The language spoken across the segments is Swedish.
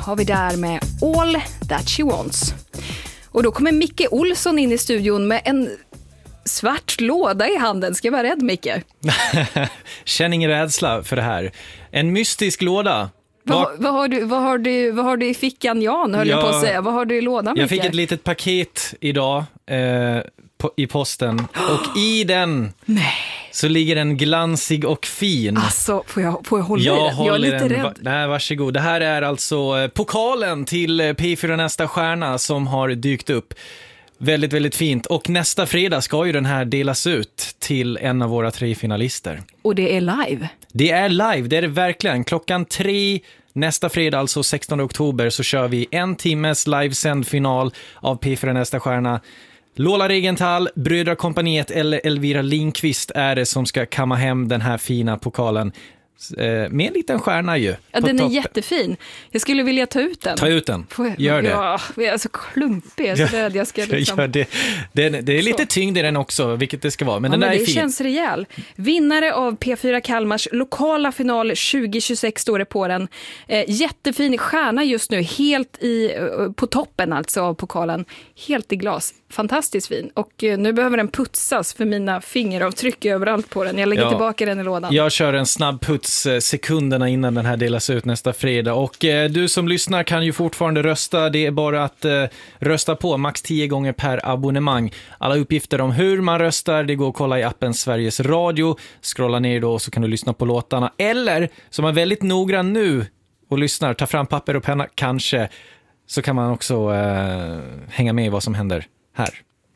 har vi där med All That She Wants. Och då kommer Micke Olsson in i studion med en svart låda i handen. Ska jag vara rädd, Micke? Känn ingen rädsla för det här. En mystisk låda. Vad har du i fickan, Jan, höll jag på att säga. Vad har du i lådan, Micke? Jag fick ett litet paket idag i posten. Och i den så ligger en glansig och fin. Alltså, får jag hålla i den? Jag är lite rädd. Nej, varsågod. Det här är alltså pokalen till P4 Nästa Stjärna som har dykt upp. Väldigt, väldigt fint. Och nästa fredag ska ju den här delas ut till en av våra 3 finalister. Och det är live? Det är live, det är det verkligen. 3:00 nästa fredag, alltså 16 oktober, så kör vi 1 timmes livesänd final av P4 Nästa Stjärna. Lola Regenthal, Brödrakompaniet eller Elvira Lindqvist är det som ska kamma hem den här fina pokalen. Med en liten stjärna ju. Ja, den är jättefin. Jag skulle vilja ta ut den. Ta ut den. Gör det. Ja, jag är så klumpig. Jag är så rädd. Jag ska liksom... Gör det. Det är lite tyngd i den också, vilket det ska vara. Men den där är fin. Det känns rejäl. Vinnare av P4 Kalmars lokala final 2026 står det på den. Jättefin stjärna just nu. Helt på toppen alltså av pokalen. Helt i glas. Fantastiskt fin. Och nu behöver den putsas för mina fingeravtryck överallt på den. Jag lägger tillbaka den i lådan. Jag kör en snabb puts sekunderna innan den här delas ut nästa fredag. Och du som lyssnar kan ju fortfarande rösta. Det är bara att rösta på max 10 gånger per abonnemang. Alla uppgifter om hur man röstar, det går att kolla i appen Sveriges Radio. Scrolla ner då så kan du lyssna på låtarna. Eller, som är väldigt noggrann nu och lyssnar, ta fram papper och penna kanske, så kan man också hänga med i vad som händer här.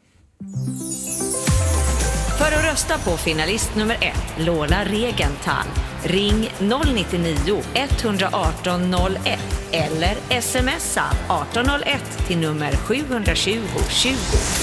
För att rösta på finalist nummer 1, Lola Regenthal, ring 099 118 01 eller smsa 1801 till nummer 720 20.